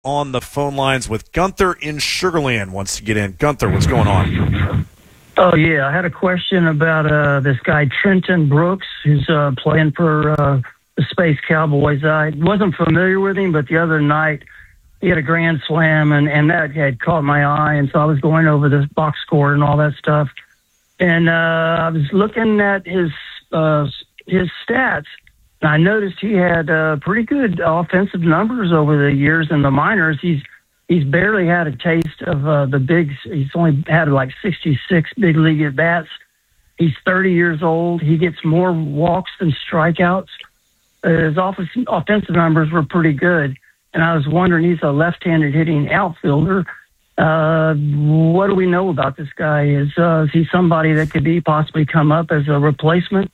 on the phone lines with Gunther in Sugar Land wants to get in. Gunther, what's going on? Oh, yeah. I had a question about this guy, Trenton Brooks, who's playing for the Space Cowboys. I wasn't familiar with him, but the other night he had a grand slam, and that had caught my eye, and so I was going over this box score and all that stuff. And I was looking at his stats, and I noticed he had pretty good offensive numbers over the years in the minors. He's barely had a taste of the bigs. He's only had like 66 big league at bats. He's 30 years old. He gets more walks than strikeouts. His offensive numbers were pretty good. And I was wondering, he's a left-handed hitting outfielder. What do we know about this guy? Is he somebody that could possibly come up as a replacement?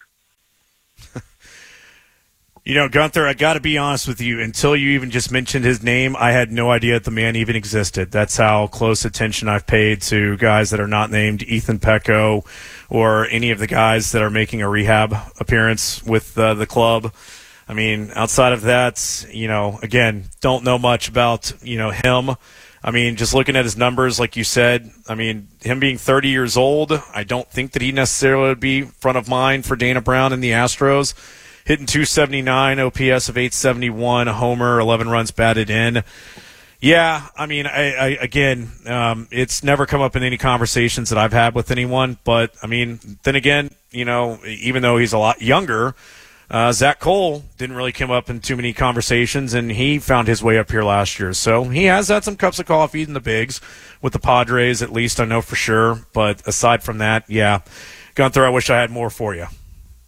You know, Gunther, I got to be honest with you. Until you even just mentioned his name, I had no idea that the man even existed. That's how close attention I've paid to guys that are not named Ethan Pecco or any of the guys that are making a rehab appearance with the club. I mean, outside of that, you know, again, don't know much about, you know, him. I mean, just looking at his numbers, like you said, I mean, him being 30 years old, I don't think that he necessarily would be front of mind for Dana Brown and the Astros. Hitting .279, OPS of 871, a homer, 11 runs batted in. Yeah, I mean, it's never come up in any conversations that I've had with anyone. But, I mean, then again, you know, even though he's a lot younger, Zach Cole didn't really come up in too many conversations, and he found his way up here last year. So he has had some cups of coffee in the bigs with the Padres, at least I know for sure. But aside from that, yeah, Gunther, I wish I had more for you.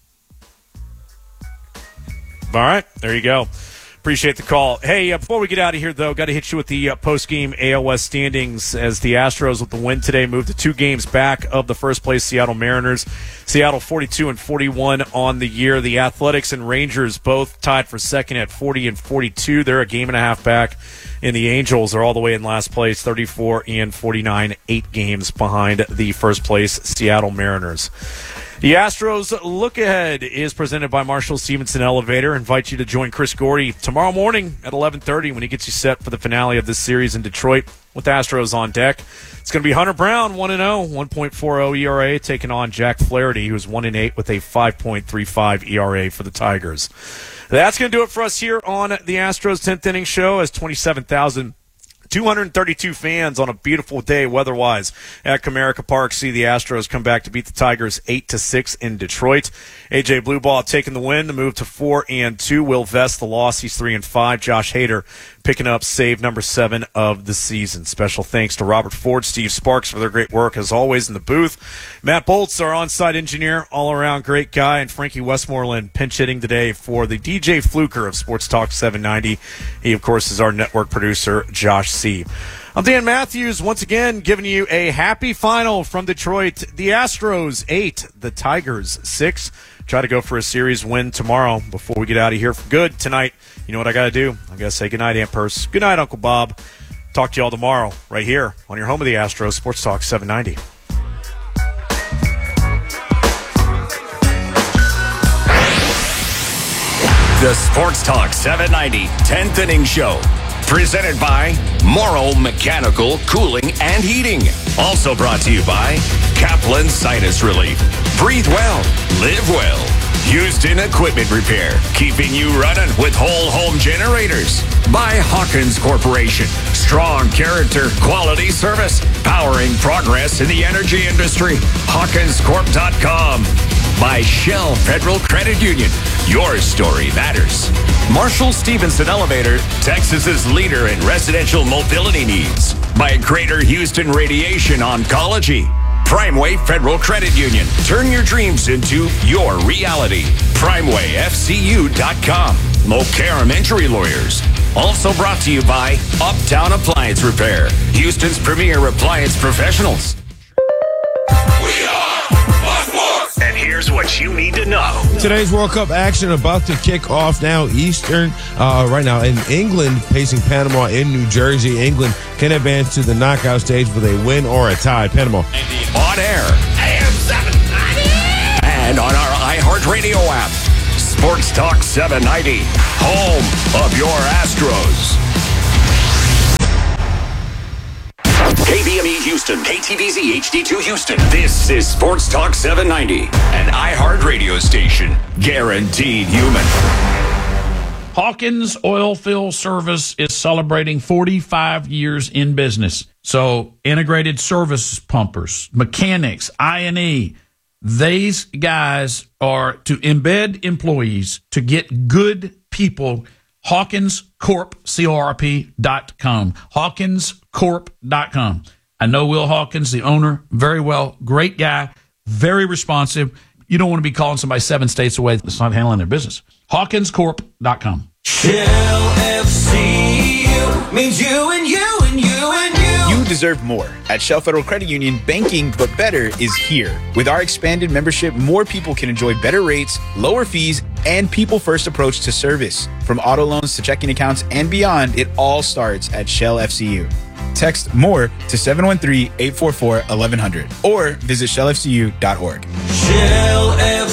All right, there you go. Appreciate the call. Hey, before we get out of here, though, got to hit you with the post-game AL West standings as the Astros, with the win today, moved to 2 games back of the first-place Seattle Mariners. Seattle 42-41 on the year. The Athletics and Rangers both tied for second at 40-42. They're a game and a half back. And the Angels are all the way in last place, 34-49, 8 games behind the first-place Seattle Mariners. The Astros Look Ahead is presented by Marshall Stevenson Elevator. Invite you to join Chris Gordy tomorrow morning at 11:30 when he gets you set for the finale of this series in Detroit with Astros on deck. It's going to be Hunter Brown, 1-0, 1.40 ERA, taking on Jack Flaherty, who's 1-8 with a 5.35 ERA for the Tigers. That's going to do it for us here on the Astros 10th Inning Show, as 27,232 fans on a beautiful day weather-wise at Comerica Park see the Astros come back to beat the Tigers 8-6 in Detroit. A.J. Blueball taking the win to move to 4-2. Will Vest the loss. He's 3-5. Josh Hader picking up save number 7 of the season. Special thanks to Robert Ford, Steve Sparks for their great work as always in the booth. Matt Bolts, our on-site engineer, all-around great guy, and Frankie Westmoreland pinch hitting today for the DJ Fluker of Sports Talk 790. He, of course, is our network producer, Josh C. I'm Dan Matthews, once again giving you a happy final from Detroit. The Astros 8, the Tigers 6. Try to go for a series win tomorrow before we get out of here for good tonight. You know what I got to do? I got to say goodnight, Aunt Purse. Good night, Uncle Bob. Talk to you all tomorrow right here on your home of the Astros, Sports Talk 790. The Sports Talk 790 10th Inning Show. Presented by Morrow Mechanical Cooling and Heating. Also brought to you by Kaplan Sinus Relief. Breathe well, live well. Houston Equipment Repair, keeping you running with whole home generators. By Hawkins Corporation, strong character, quality service, powering progress in the energy industry. HawkinsCorp.com. By Shell Federal Credit Union, your story matters. Marshall Stevenson Elevator, Texas's leader in residential mobility needs. By Greater Houston Radiation Oncology. Primeway Federal Credit Union. Turn your dreams into your reality. PrimewayFCU.com. Mokaram Injury Lawyers. Also brought to you by Uptown Appliance Repair, Houston's premier appliance professionals. We are Buckboard. And here's what you need to know. Today's World Cup action about to kick off now Eastern. Right now in England, facing Panama in New Jersey. England can advance to the knockout stage with a win or a tie. Panama On air. AM 790. And on our iHeartRadio app. Sports Talk 790. Home of your Astros. KBME Houston, KTVZ HD2 Houston. This is Sports Talk 790, an iHeart radio station. Guaranteed human. Hawkins Oilfield Service is celebrating 45 years in business. So integrated service pumpers, mechanics, I&E, these guys are to embed employees to get good people. HawkinsCorp.com. HawkinsCorp.com. I know Will Hawkins, the owner, very well. Great guy, very responsive. You don't want to be calling somebody 7 states away that's not handling their business. HawkinsCorp.com. Shell FCU means you and you and you and you. You deserve more. At Shell Federal Credit Union, banking but better is here. With our expanded membership, more people can enjoy better rates, lower fees, and people-first approach to service. From auto loans to checking accounts and beyond, it all starts at Shell FCU. Text MORE to 713-844-1100 or visit shellfcu.org. Shell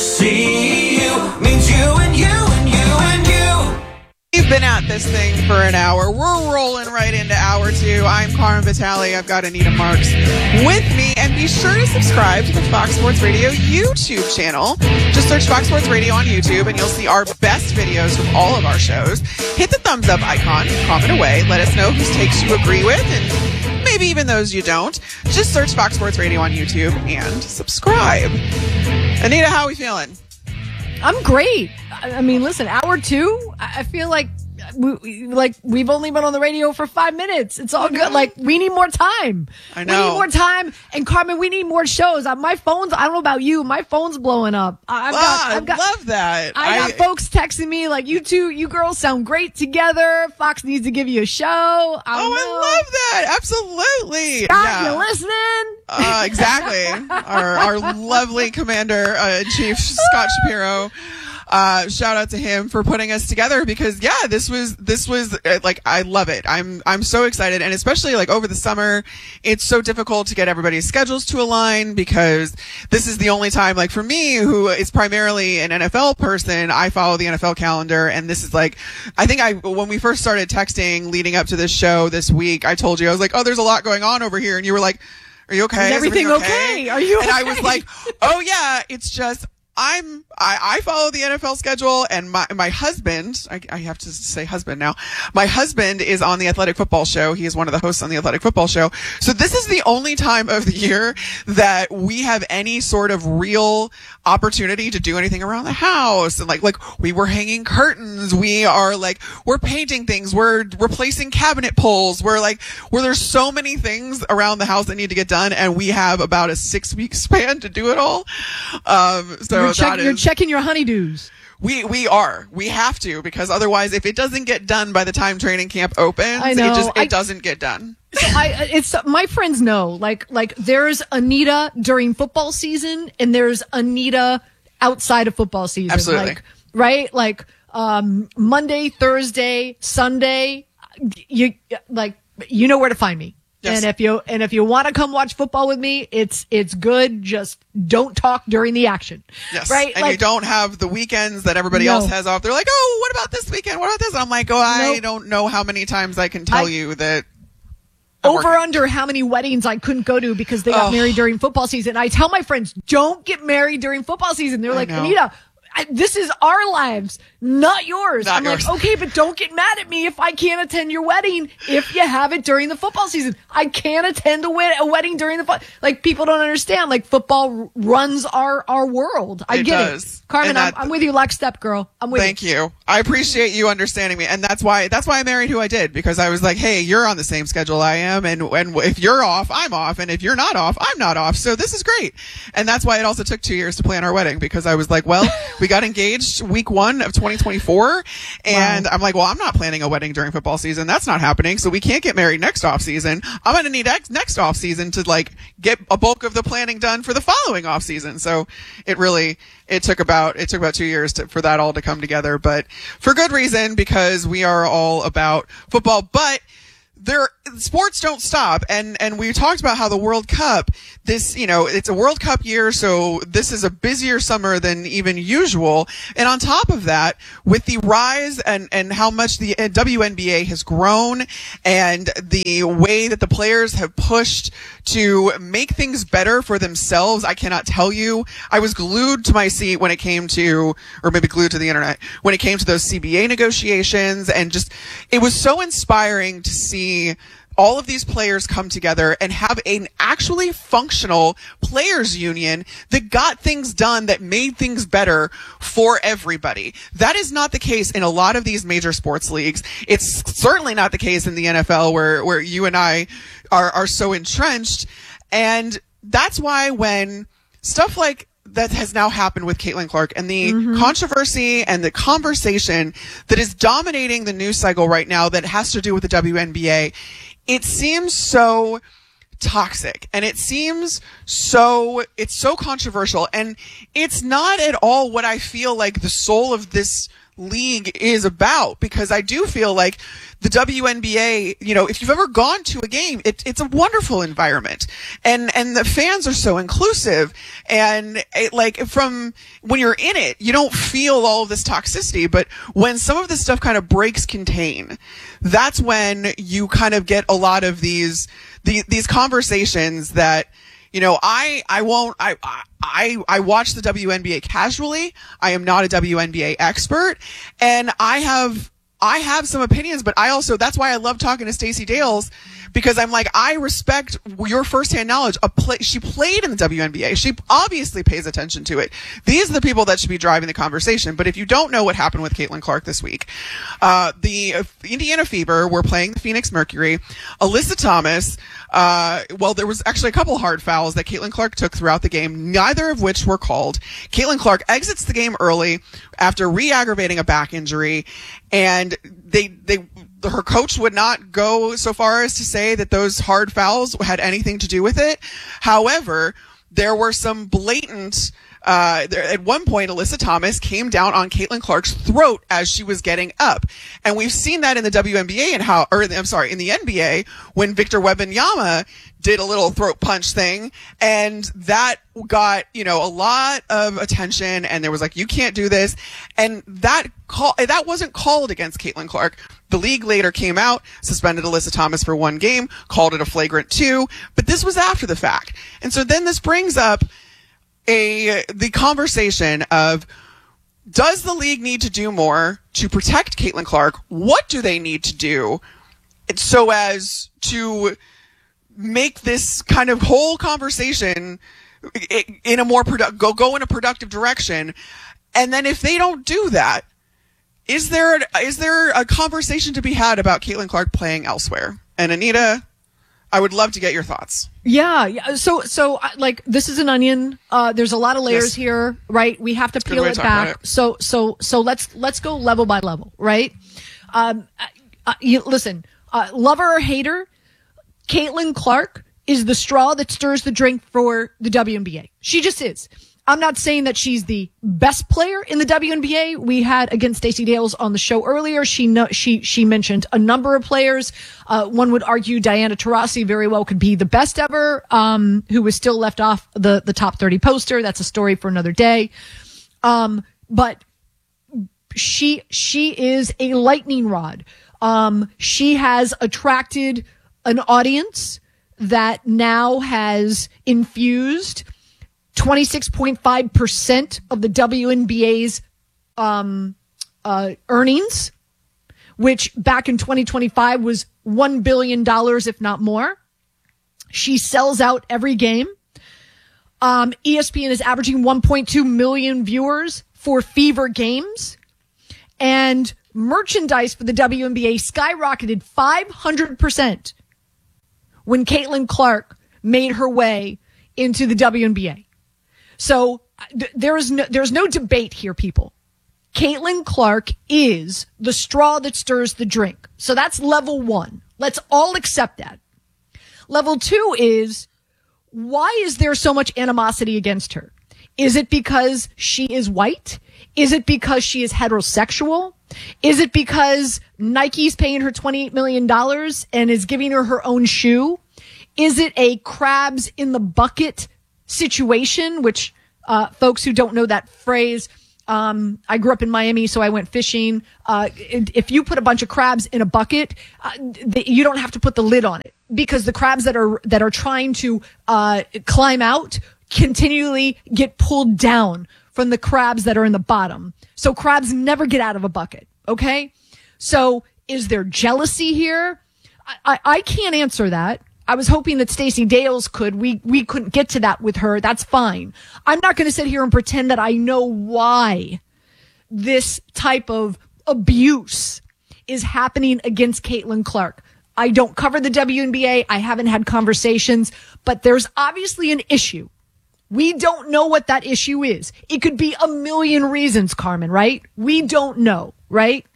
FCU means you and you and you and you. We've been at this thing for an hour. We're rolling right into hour 2. I'm Carmen Vitale. I've got Anita Marks with me. And be sure to subscribe to the Fox Sports Radio YouTube channel. Just search Fox Sports Radio on YouTube and you'll see our best videos from all of our shows. Hit the thumbs up icon, comment away, let us know whose takes you agree with and maybe even those you don't. Just search Fox Sports Radio on YouTube and subscribe. Anita, how are we feeling? I'm great. I mean, listen, hour 2, I feel like we've only been on the radio for 5 minutes. It's all good. Like, we need more time. I know. We need more time. And Carmen, we need more shows. My phone's, I don't know about you, my phone's blowing up. I love that. I got folks texting me like, you girls sound great together. Fox needs to give you a show. I love that. Absolutely. Scott, you listening? Exactly. our lovely Commander-in-Chief, Scott Shapiro. Shout out to him for putting us together because this was like, I love it. I'm so excited. And especially like over the summer, it's so difficult to get everybody's schedules to align because this is the only time, like for me, who is primarily an NFL person, I follow the NFL calendar. And this is like, I think when we first started texting leading up to this show this week, I told you, I was like, oh, there's a lot going on over here. And you were like, are you okay? Is everything okay? Are you okay? And I was like, oh yeah, it's just, I follow the NFL schedule and my husband, I have to say husband now. My husband is on the Athletic Football Show. He is one of the hosts on the Athletic Football Show. So this is the only time of the year that we have any sort of real opportunity to do anything around the house. And like we were hanging curtains. We're painting things. We're replacing cabinet poles. There's so many things around the house that need to get done. And we have about a 6-week span to do it all. You're checking your honeydews. We are. We have to, because otherwise, if it doesn't get done by the time training camp opens, it doesn't get done. My friends know, like there's Anita during football season and there's Anita outside of football season. Absolutely. Monday, Thursday, Sunday, you know where to find me. Yes. And if you want to come watch football with me, it's good. Just don't talk during the action. Yes. Right? And you don't have the weekends that everybody else has off. They're like, oh, what about this weekend? What about this? And I'm like, I don't know how many times I can tell you that. Under how many weddings I couldn't go to because they got married during football season. I tell my friends, don't get married during football season. They're like, Anita, this is our lives, not yours. I'm like, okay, but don't get mad at me if I can't attend your wedding if you have it during the football season. I can't attend a wedding during the like, people don't understand. Like, football runs our world. I get it. Carmen, I'm with you lockstep, girl. I'm with you. Thank you. I appreciate you understanding me. And that's why I married who I did, because I was like, hey, you're on the same schedule I am. And if you're off, I'm off. And if you're not off, I'm not off. So this is great. And that's why it also took 2 years to plan our wedding, because I was like, well, we got engaged week 1 of 2024. And I'm like, well, I'm not planning a wedding during football season. That's not happening. So we can't get married next off season. I'm going to need next off season to like get a bulk of the planning done for the following off season. So it took about 2 years for that all to come together, but for good reason, because we are all about football. But sports don't stop. And we talked about how the World Cup, it's a World Cup year, so this is a busier summer than even usual. And on top of that, with the rise and how much the WNBA has grown and the way that the players have pushed to make things better for themselves, I cannot tell you. I was glued to my seat when it came to, or maybe glued to the internet, when it came to those CBA negotiations, and just, it was so inspiring to see all of these players come together and have an actually functional players union that got things done, that made things better for everybody. That is not the case in a lot of these major sports leagues. It's certainly not the case in the NFL where you and I are so entrenched. And that's why when stuff like that has now happened with Caitlin Clark and the controversy and the conversation that is dominating the news cycle right now that has to do with the WNBA, it seems so toxic, and it's so controversial, and it's not at all what I feel like the soul of this league is about, because I do feel like the WNBA, if you've ever gone to a game, it's a wonderful environment, and the fans are so inclusive, and from when you're in it, you don't feel all of this toxicity, but when some of this stuff kind of breaks contain, that's when you kind of get a lot of these conversations that, I watch the WNBA casually. I am not a WNBA expert, and I have some opinions, but that's why I love talking to Stacey Dales, because I'm like, I respect your firsthand knowledge. She played in the WNBA. She obviously pays attention to it. These are the people that should be driving the conversation. But if you don't know what happened with Caitlin Clark this week, the Indiana Fever were playing the Phoenix Mercury. Alyssa Thomas, there was actually a couple hard fouls that Caitlin Clark took throughout the game, neither of which were called. Caitlin Clark exits the game early after re-aggravating a back injury, and her coach would not go so far as to say that those hard fouls had anything to do with it. However, there were some blatant, at one point, Alyssa Thomas came down on Caitlin Clark's throat as she was getting up. And we've seen that in the WNBA in the NBA, when Victor Wembanyama did a little throat punch thing, and that got, a lot of attention, and there was like, you can't do this. And that wasn't called against Caitlin Clark. The league later came out, suspended Alyssa Thomas for 1 game, called it a flagrant 2, but this was after the fact. And so then this brings up the conversation of, does the league need to do more to protect Caitlin Clark? What do they need to do so as to make this kind of whole conversation in a more go in a productive direction? And then if they don't do that, is there a conversation to be had about Caitlin Clark playing elsewhere? And Anita, I would love to get your thoughts. Yeah. So this is an onion. There's a lot of layers here, right? We have to peel it back. So let's go level by level, right? Listen, lover or hater, Caitlin Clark is the straw that stirs the drink for the WNBA. She just is. I'm not saying that she's the best player in the WNBA. We had, again, Stacey Dales on the show earlier. She mentioned a number of players. One would argue Diana Taurasi very well could be the best ever, who was still left off the top 30 poster. That's a story for another day. But she is a lightning rod. She has attracted an audience that now has infused 26.5% of the WNBA's earnings, which back in 2025 was $1 billion, if not more. She sells out every game. ESPN is averaging 1.2 million viewers for Fever games. And merchandise for the WNBA skyrocketed 500% when Caitlin Clark made her way into the WNBA. So there's no debate here, people. Caitlin Clark is the straw that stirs the drink. So that's level 1. Let's all accept that. Level 2 is, why is there so much animosity against her? Is it because she is white? Is it because she is heterosexual? Is it because Nike's paying her $28 million and is giving her her own shoe? Is it a crabs in the bucket situation, which folks who don't know that phrase, I grew up in Miami, so I went fishing. If you put a bunch of crabs in a bucket, you don't have to put the lid on it, because the crabs that are trying to climb out continually get pulled down from the crabs that are in the bottom. So crabs never get out of a bucket. Okay. So is there jealousy here? I can't answer that. I was hoping that Stacey Dales could. We couldn't get to that with her. That's fine. I'm not going to sit here and pretend that I know why this type of abuse is happening against Caitlin Clark. I don't cover the WNBA. I haven't had conversations, but there's obviously an issue. We don't know what that issue is. It could be a million reasons, Carmen, right? We don't know, right?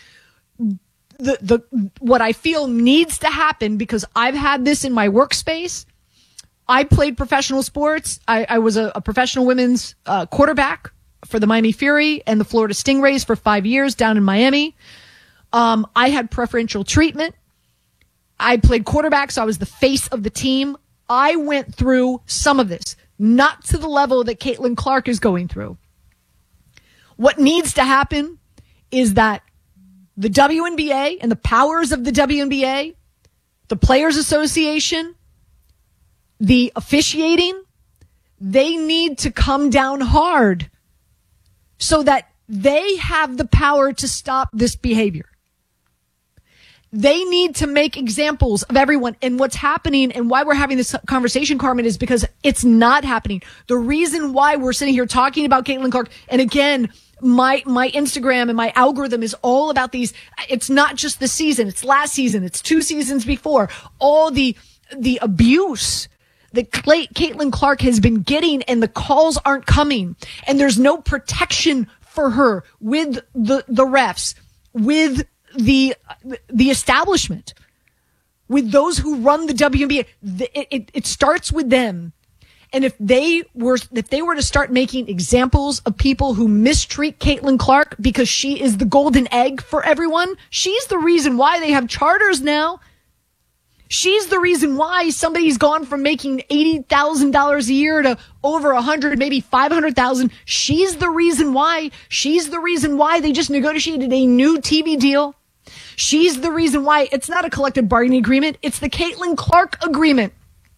What I feel needs to happen, because I've had this in my workspace. I played professional sports. I was a professional women's quarterback for the Miami Fury and the Florida Stingrays for 5 years down in Miami. I had preferential treatment. I played quarterback, so I was the face of the team. I went through some of this, not to the level that Caitlin Clark is going through. What needs to happen is that the WNBA and the powers of the WNBA, the Players Association, the officiating, they need to come down hard so that they have the power to stop this behavior. They need to make examples of everyone. And what's happening and why we're having this conversation, Carmen, is because it's not happening. The reason why we're sitting here talking about Caitlin Clark, and again, my Instagram and my algorithm is all about these. It's not just the season. It's last season. It's 2 seasons before. All the abuse that Caitlin Clark has been getting, and the calls aren't coming. And there's no protection for her with the refs, with the establishment, with those who run the WNBA. It starts with them. And if they were to start making examples of people who mistreat Caitlin Clark because she is the golden egg for everyone, she's the reason why they have charters now. She's the reason why somebody's gone from making $80,000 a year to over 100, maybe 500,000. She's the reason why. She's the reason why they just negotiated a new TV deal. She's the reason why it's not a collective bargaining agreement. It's the Caitlin Clark agreement.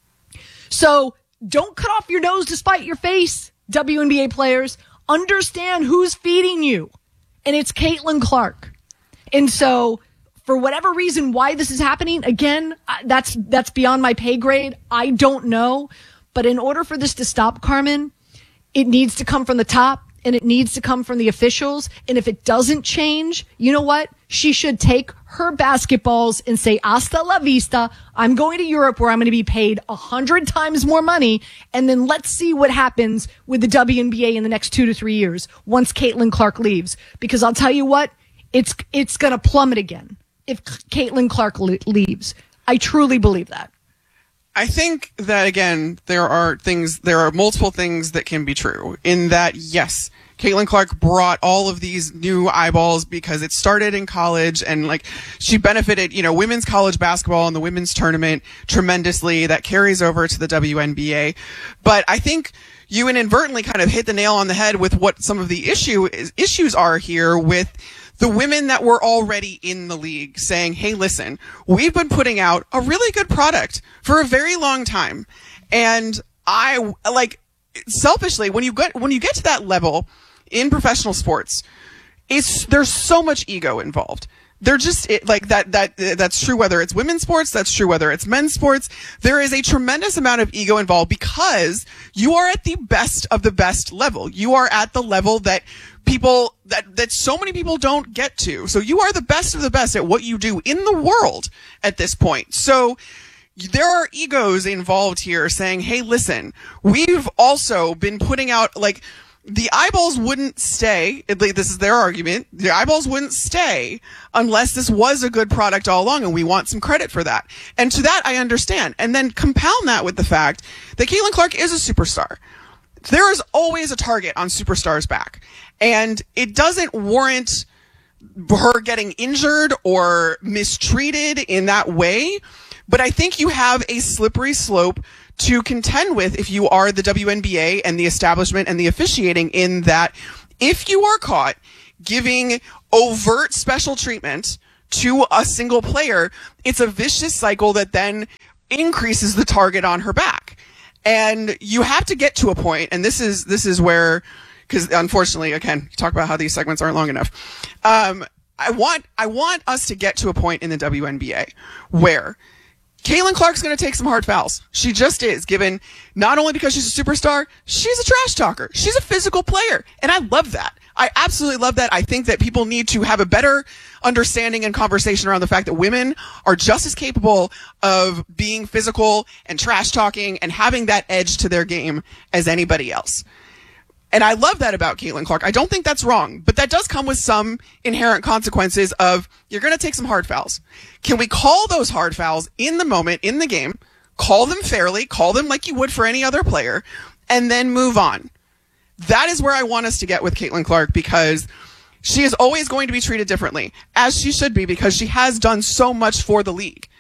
So don't cut off your nose to spite your face, WNBA players. Understand who's feeding you. And it's Caitlin Clark. And so for whatever reason why this is happening, again, that's beyond my pay grade. I don't know. But in order for this to stop, Carmen, it needs to come from the top, and it needs to come from the officials. And if it doesn't change, you know what? She should take her basketballs and say, hasta la vista. I'm going to Europe where I'm going to be paid 100 times more money. And then let's see what happens with the WNBA in the next 2 to 3 years once Caitlin Clark leaves. Because I'll tell you what, it's going to plummet again if Caitlin Clark leaves. I truly believe that. I think that, again, there are multiple things that can be true in that, yes, Caitlin Clark brought all of these new eyeballs because it started in college, and she benefited, women's college basketball and the women's tournament tremendously. That carries over to the WNBA. But I think you inadvertently kind of hit the nail on the head with what some of the issues are here with the women that were already in the league saying, hey, listen, we've been putting out a really good product for a very long time. And I selfishly, when you get to that level in professional sports, there's so much ego involved. They're just that's true whether it's women's sports, that's true whether it's men's sports. There is a tremendous amount of ego involved because you are at the best of the best level. You are at the level that that so many people don't get to. So you are the best of the best at what you do in the world at this point. So there are egos involved here saying, hey, listen, we've also been putting out, the eyeballs wouldn't stay. This is their argument. The eyeballs wouldn't stay unless this was a good product all along, and we want some credit for that. And to that, I understand. And then compound that with the fact that Caitlin Clark is a superstar. There is always a target on superstars' back. And it doesn't warrant her getting injured or mistreated in that way. But I think you have a slippery slope to contend with if you are the WNBA and the establishment and the officiating, in that if you are caught giving overt special treatment to a single player, it's a vicious cycle that then increases the target on her back. And you have to get to a point, and this is where, because unfortunately, again, you talk about how these segments aren't long enough. I want us to get to a point in the WNBA where Caitlin Clark's going to take some hard fouls. She just is, given not only because she's a superstar, she's a trash talker. She's a physical player. And I love that. I absolutely love that. I think that people need to have a better understanding and conversation around the fact that women are just as capable of being physical and trash talking and having that edge to their game as anybody else. And I love that about Caitlin Clark. I don't think that's wrong, but that does come with some inherent consequences of you're going to take some hard fouls. Can we call those hard fouls in the moment, in the game, call them fairly, call them like you would for any other player, and then move on? That is where I want us to get with Caitlin Clark, because she is always going to be treated differently, as she should be, because she has done so much for the league.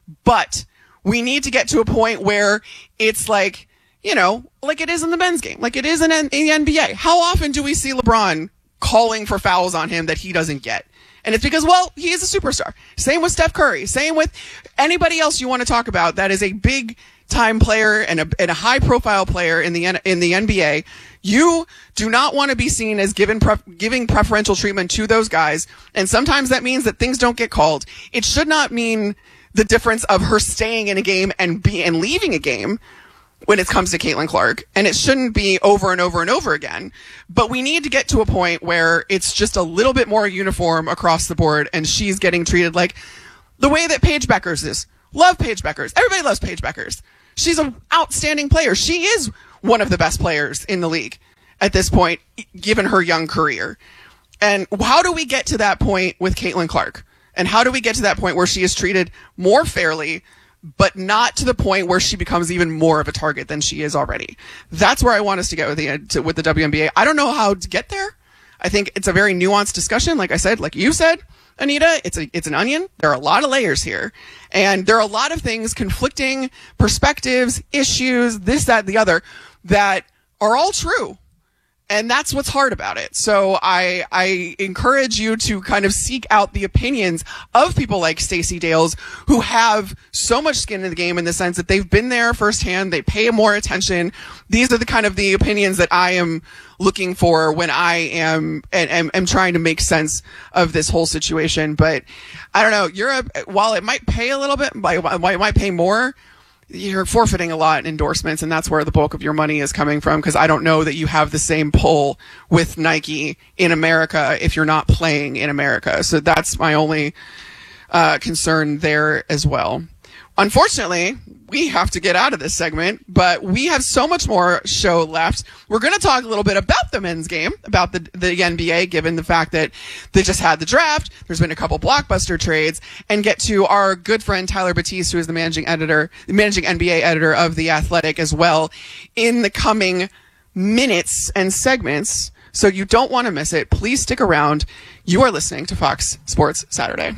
But we need to get to a point where it's like, you know, like it is in the men's game, like it is in the NBA. How often do we see LeBron calling for fouls on him that he doesn't get? And it's because, well, he is a superstar. Same with Steph Curry. Same with anybody else you want to talk about that is a big time player and a high profile player in the NBA. You do not want to be seen as giving preferential treatment to those guys. And sometimes that means that things don't get called. It should not mean the difference of her staying in a game and leaving a game when it comes to Caitlin Clark. And it shouldn't be over and over and over again. But we need to get to a point where it's just a little bit more uniform across the board, and she's getting treated like the way that Paige Beckers is. Love Paige Beckers. Everybody loves Paige Beckers. She's an outstanding player. She is one of the best players in the league at this point, given her young career. And how do we get to that point with Caitlin Clark? And how do we get to that point where she is treated more fairly, but not to the point where she becomes even more of a target than she is already? That's where I want us to get with the WNBA. I don't know how to get there. I think it's a very nuanced discussion. Like I said, like you said, Anita, it's an onion. There are a lot of layers here, and there are a lot of things, conflicting perspectives, issues, this, that, the other, that are all true. And that's what's hard about it. So I encourage you to kind of seek out the opinions of people like Stacey Dales, who have so much skin in the game, in the sense that they've been there firsthand. They pay more attention. These are the kind of the opinions that I am looking for when I am trying to make sense of this whole situation. But I don't know, while it might pay a little bit, it might pay more, you're forfeiting a lot in endorsements, and that's where the bulk of your money is coming from, because I don't know that you have the same pull with Nike in America if you're not playing in America. So that's my only concern there as well. Unfortunately, we have to get out of this segment, but we have so much more show left. We're going to talk a little bit about the men's game, about the NBA, given the fact that they just had the draft. There's been a couple blockbuster trades, and get to our good friend Tyler Batiste, who is the managing NBA editor of The Athletic as well, in the coming minutes and segments. So you don't want to miss it. Please stick around. You are listening to Fox Sports Saturday.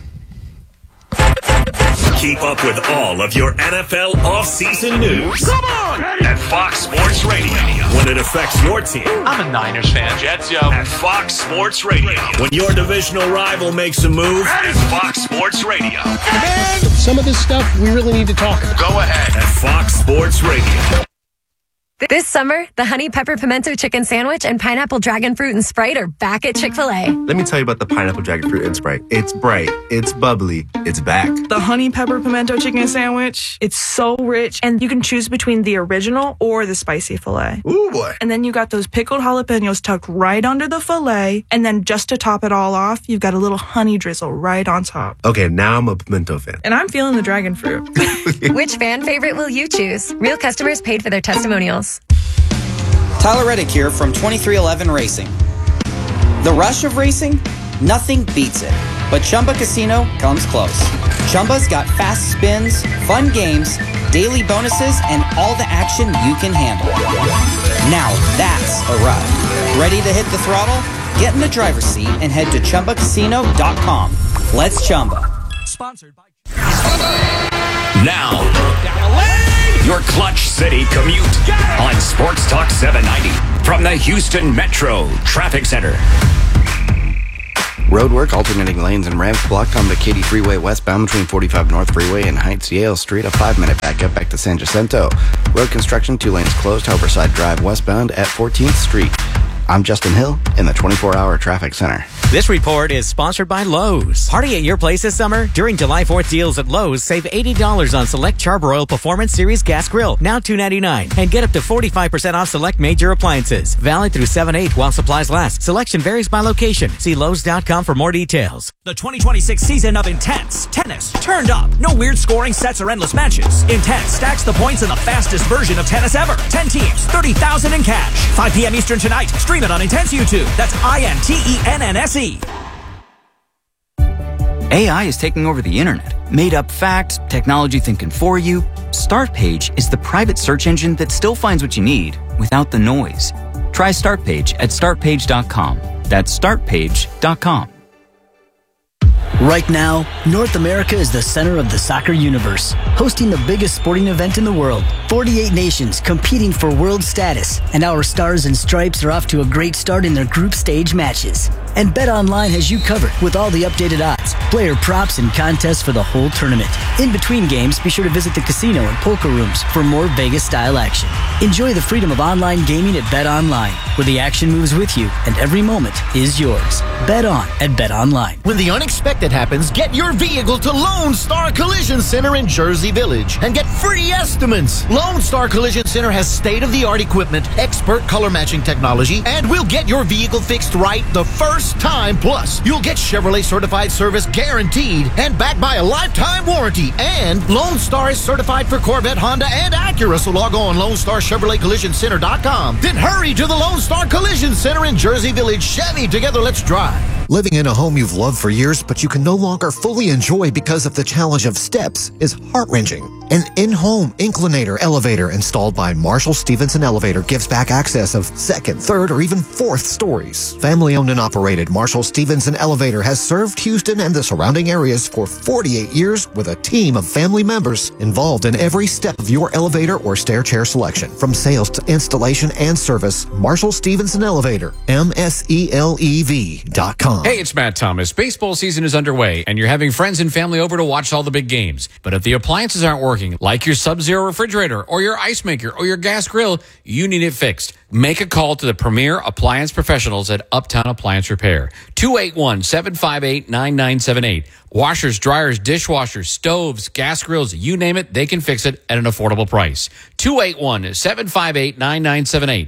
Keep up with all of your NFL offseason news. Come on! At Fox Sports Radio. When it affects your team. I'm a Niners fan, Jets, yo. At Fox Sports Radio. When your divisional rival makes a move. At Fox Sports Radio. Man, some of this stuff we really need to talk about. Go ahead. At Fox Sports Radio. This summer, the Honey Pepper Pimento Chicken Sandwich and Pineapple Dragon Fruit and Sprite are back at Chick-fil-A. Let me tell you about the Pineapple Dragon Fruit and Sprite. It's bright, it's bubbly, it's back. The Honey Pepper Pimento Chicken Sandwich, it's so rich, and you can choose between the original or the spicy filet. Ooh, boy. And then you got those pickled jalapenos tucked right under the filet, and then just to top it all off, you've got a little honey drizzle right on top. Okay, now I'm a pimento fan. And I'm feeling the dragon fruit. Which fan favorite will you choose? Real customers paid for their testimonials. Tyler Reddick here from 2311 Racing. The rush of racing? Nothing beats it. But Chumba Casino comes close. Chumba's got fast spins, fun games, daily bonuses, and all the action you can handle. Now that's a ride. Ready to hit the throttle? Get in the driver's seat and head to ChumbaCasino.com. Let's Chumba. Sponsored by... Now, your Clutch City commute on Sports Talk 790 from the Houston Metro Traffic Center. Roadwork, alternating lanes and ramps blocked on the Katy Freeway westbound between 45 North Freeway and Heights Yale Street. A 5-minute backup back to San Jacinto. Road construction, 2 lanes closed. Harborside Drive westbound at 14th Street. I'm Justin Hill in the 24-hour traffic center. This report is sponsored by Lowe's. Party at your place this summer? During July 4th deals at Lowe's, save $80 on select Charbroil Performance Series gas grill, now $2.99. And get up to 45% off select major appliances. Valid through 7/8 while supplies last. Selection varies by location. See Lowe's.com for more details. The 2026 season of Intense Tennis turned up. No weird scoring sets or endless matches. Intense stacks the points in the fastest version of tennis ever. 10 teams, $30,000 in cash. 5 p.m. Eastern tonight. Stream it on Intense YouTube. That's INTENNSE. AI is taking over the internet. Made up facts, technology thinking for you. Startpage is the private search engine that still finds what you need without the noise. Try Startpage at startpage.com. That's startpage.com. Right now, North America is the center of the soccer universe, hosting the biggest sporting event in the world. 48 nations competing for world status, and our Stars and Stripes are off to a great start in their group stage matches. And BetOnline has you covered with all the updated odds, player props, and contests for the whole tournament. In between games, be sure to visit the casino and poker rooms for more Vegas-style action. Enjoy the freedom of online gaming at BetOnline, where the action moves with you and every moment is yours. Bet on at BetOnline. When the unexpected happens, get your vehicle to Lone Star Collision Center in Jersey Village and get free estimates. Lone Star Collision Center has state-of-the-art equipment, expert color matching technology, and we'll get your vehicle fixed right the first time. Plus, you'll get Chevrolet certified service guaranteed and backed by a lifetime warranty. And Lone Star is certified for Corvette, Honda, and Acura. So log on LoneStarChevroletCollisionCenter.com. Then hurry to the Lone Star Collision Center in Jersey Village. Chevy, together let's drive. Living in a home you've loved for years, but you can no longer fully enjoy because of the challenge of steps is heart-wrenching. An in-home inclinator elevator installed by Marshall Stevenson Elevator gives back access of second, third, or even fourth stories. Family-owned and operated, Marshall Stevenson Elevator has served Houston and the surrounding areas for 48 years with a team of family members involved in every step of your elevator or stair chair selection. From sales to installation and service, Marshall Stevenson Elevator, MSELEV.com. Hey, it's Matt Thomas. Baseball season is underway, and you're having friends and family over to watch all the big games. But if the appliances aren't working, like your Sub-Zero refrigerator or your ice maker or your gas grill, you need it fixed. Make a call to the premier appliance professionals at Uptown Appliance Repair. 281-758-9978. Washers, dryers, dishwashers, stoves, gas grills, you name it, they can fix it at an affordable price. 281-758-9978.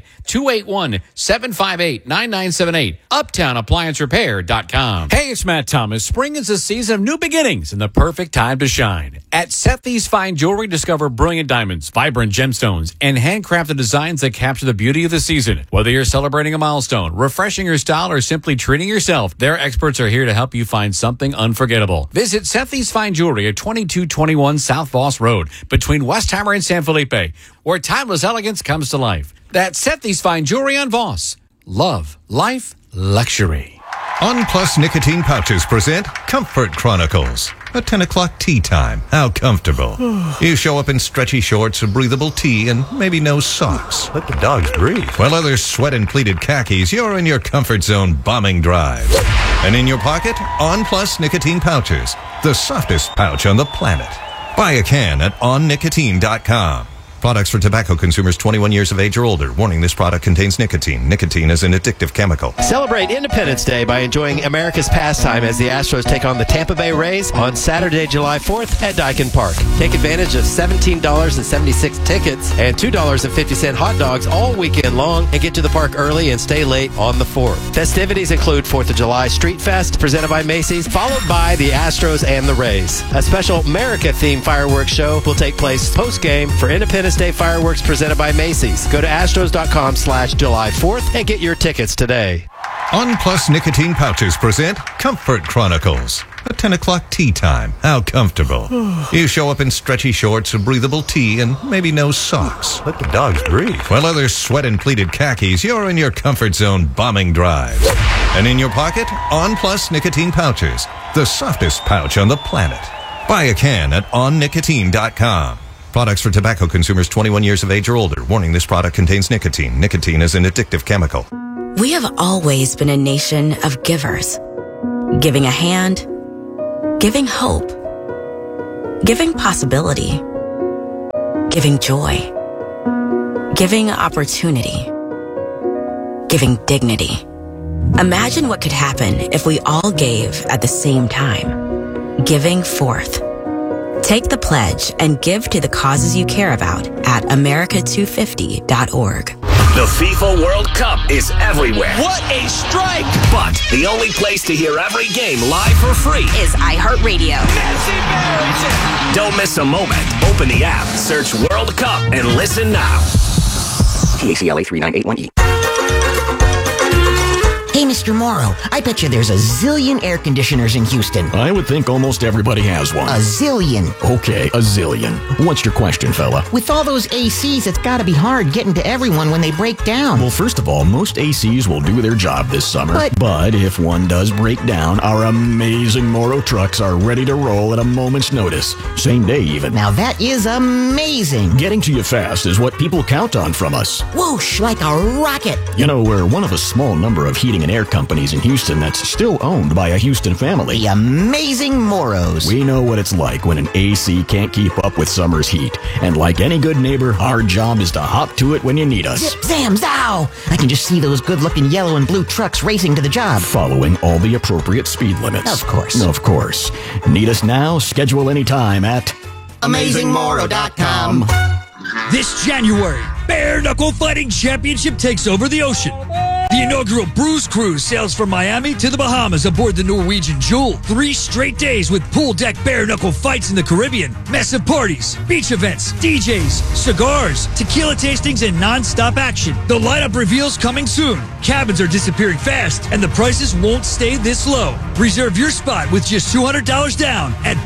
281-758-9978. UptownApplianceRepair.com. Hey, it's Matt Thomas. Spring is a season of new beginnings and the perfect time to shine. At Sethi's Fine Jewelry, discover brilliant diamonds, vibrant gemstones, and handcrafted designs that capture the beauty of the season. Whether you're celebrating a milestone, refreshing your style, or simply treating yourself, their experts are here to help you find something unforgettable. Visit Sethi's Fine Jewelry at 2221 South Voss Road between Westheimer and San Felipe, where timeless elegance comes to life. That's Sethi's Fine Jewelry on Voss. Love, life, luxury. OnPlus nicotine pouches present Comfort Chronicles. A 10 o'clock tea time. How comfortable. You show up in stretchy shorts, a breathable tee, and maybe no socks. Let the dogs breathe. While others sweat in pleated khakis, you're in your comfort zone bombing drives. And in your pocket, OnPlus nicotine pouches. The softest pouch on the planet. Buy a can at onnicotine.com. Products for tobacco consumers 21 years of age or older. Warning, this product contains nicotine. Nicotine is an addictive chemical. Celebrate Independence Day by enjoying America's pastime as the Astros take on the Tampa Bay Rays on Saturday, July 4th at Daikin Park. Take advantage of $17.76 tickets and $2.50 hot dogs all weekend long and get to the park early and stay late on the 4th. Festivities include 4th of July Street Fest presented by Macy's, followed by the Astros and the Rays. A special America-themed fireworks show will take place post-game for Independence Day fireworks presented by Macy's. Go to astros.com/July 4th and get your tickets today. OnPlus nicotine pouches present Comfort Chronicles. A 10 o'clock tea time. How comfortable. You show up in stretchy shorts, a breathable tee, and maybe no socks. Let the dogs breathe. While others sweat in pleated khakis, you're in your comfort zone bombing drives. And in your pocket, On Plus nicotine pouches. The softest pouch on the planet. Buy a can at onnicotine.com. Products for tobacco consumers 21 years of age or older. Warning, this product contains nicotine. Nicotine is an addictive chemical. We have always been a nation of givers. Giving a hand, giving hope, giving possibility, giving joy, giving opportunity, giving dignity. Imagine what could happen if we all gave at the same time. Giving forth. Take the pledge and give to the causes you care about at America250.org. The FIFA World Cup is everywhere. What a strike! But the only place to hear every game live for free is iHeartRadio. Don't miss a moment. Open the app, search World Cup, and listen now. TACLA 3981E. Hey, Mr. Morrow, I bet you there's a zillion air conditioners in Houston. I would think almost everybody has one. A zillion. Okay, a zillion. What's your question, fella? With all those ACs, it's gotta be hard getting to everyone when they break down. Well, first of all, most ACs will do their job this summer. But if one does break down, our amazing Morrow trucks are ready to roll at a moment's notice. Same day, even. Now that is amazing. Getting to you fast is what people count on from us. Whoosh, like a rocket. You know, we're one of a small number of heating and air companies in Houston that's still owned by a Houston family. The amazing Morrows. We know what it's like when an AC can't keep up with summer's heat. And like any good neighbor, our job is to hop to it when you need us. Zip, zam, zow! I can just see those good-looking yellow and blue trucks racing to the job. Following all the appropriate speed limits. Of course. Of course. Need us now? Schedule any time at AmazingMorrow.com. This January, Bare Knuckle Fighting Championship takes over the ocean. The inaugural Bruise Cruise sails from Miami to the Bahamas aboard the Norwegian Jewel. 3 straight days with pool deck bare knuckle fights in the Caribbean, massive parties, beach events, DJs, cigars, tequila tastings, and non-stop action. The lineup reveals coming soon. Cabins are disappearing fast, and the prices won't stay this low. Reserve your spot with just $200 down at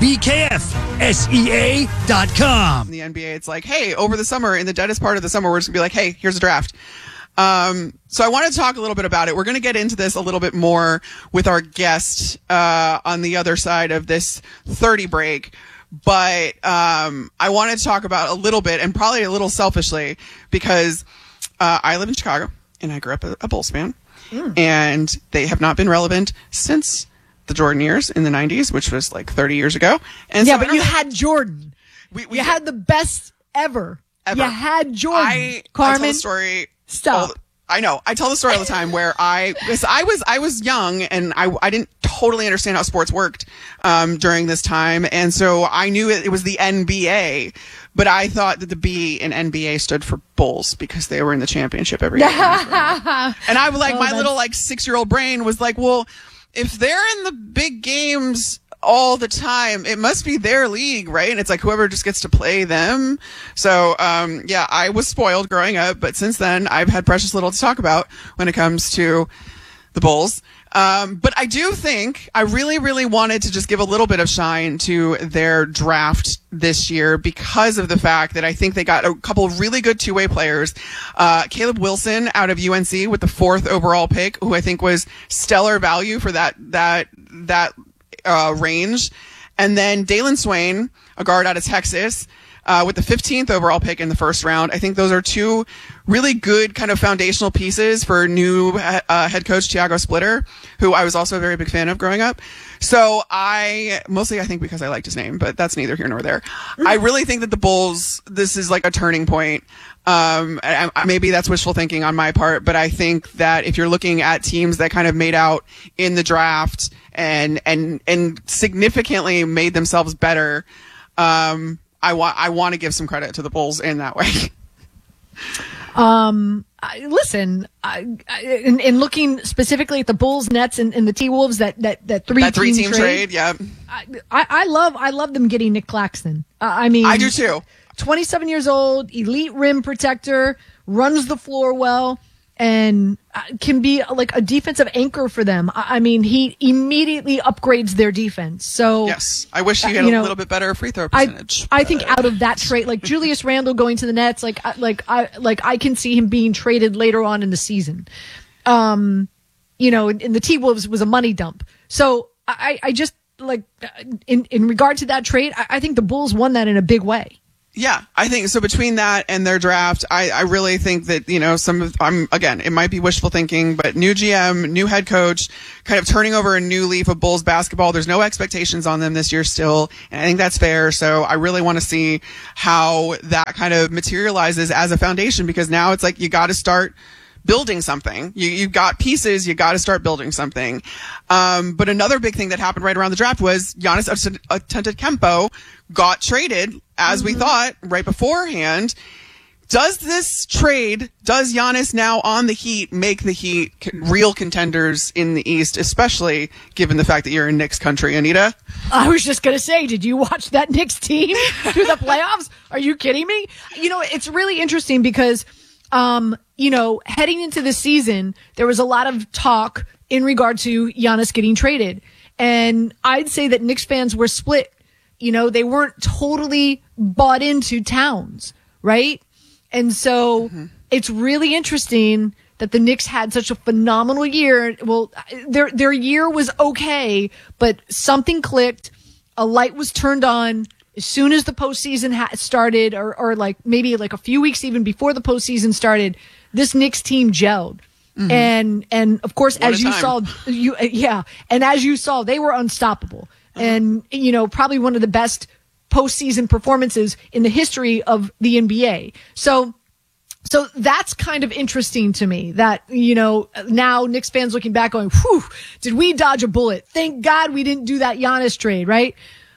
BKFSEA.com. In the NBA, it's like, hey, over the summer, in the deadest part of the summer, we're just going to be like, hey, here's a draft. So I want to talk a little bit about it. We're going to get into this a little bit more with our guest, on the other side of this 30 break. But, I want to talk about a little bit, and probably a little selfishly, because, I live in Chicago and I grew up a Bulls fan, and they have not been relevant since the Jordan years in the 90s, which was like 30 years ago. And yeah, so but you had Jordan. You had the best ever. You had Jordan. Carmen. I tell the story. Stop. I know. I tell the story all the time where I was young and I didn't totally understand how sports worked during this time, and so I knew it was the NBA, but I thought that the B in NBA stood for Bulls because they were in the championship every year. And I was like, my little 6-year-old brain was like, well, if they're in the big games all the time, it must be their league, right? And it's like whoever just gets to play them. So, yeah, I was spoiled growing up, but since then I've had precious little to talk about when it comes to the Bulls. But I do think I really, really wanted to just give a little bit of shine to their draft this year because of the fact that I think they got a couple of really good two-way players. Caleb Wilson out of UNC with the 4th overall pick, who I think was stellar value for that range. And then Dalen Swain, a guard out of Texas, with the 15th overall pick in the first round. I think those are 2 really good kind of foundational pieces for new head coach Tiago Splitter, who I was also a very big fan of growing up. So I think because I liked his name, but that's neither here nor there. I really think that the Bulls, this is like a turning point. Maybe that's wishful thinking on my part, but I think that if you're looking at teams that kind of made out in the draft and significantly made themselves better, I want to give some credit to the Bulls in that way. Listen, in looking specifically at the Bulls, Nets, and the T-Wolves, that three-team trade, yeah. I love them getting Nick Claxton. I mean, I do too. 27 years old, elite rim protector, runs the floor well. and can be like a defensive anchor for them. I mean, he immediately upgrades their defense. So yes, I wish he had a little bit better free throw percentage. I think out of that trade, like Julius Randle going to the Nets, I can see him being traded later on in the season. And the T-Wolves was a money dump. So I just like in regard to that trade, I think the Bulls won that in a big way. Yeah, I think so. Between that and their draft, I really think that, it might be wishful thinking, but new GM, new head coach, kind of turning over a new leaf of Bulls basketball. There's no expectations on them this year still, and I think that's fair. So I really want to see how that kind of materializes as a foundation, because now it's like you got to start building something. You've got pieces, you got to start building something. But another big thing that happened right around the draft was Giannis Antetokounmpo got traded, as we thought, right beforehand. Does Giannis now on the Heat make the Heat real contenders in the East, especially given the fact that you're in Knicks country, Anita? I was just going to say, did you watch that Knicks team through the playoffs? Are you kidding me? It's really interesting because heading into the season, there was a lot of talk in regard to Giannis getting traded. And I'd say that Knicks fans were split. They weren't totally bought into Towns, right? And so it's really interesting that the Knicks had such a phenomenal year. Well, their year was okay, but something clicked. A light was turned on. As soon as the postseason started, or like maybe like a few weeks even before the postseason started, this Knicks team gelled. Mm-hmm. And of course, as you saw, and as you saw, they were unstoppable. And, probably one of the best postseason performances in the history of the NBA. So that's kind of interesting to me that, now Knicks fans looking back going, whew, did we dodge a bullet? Thank God we didn't do that Giannis trade, right?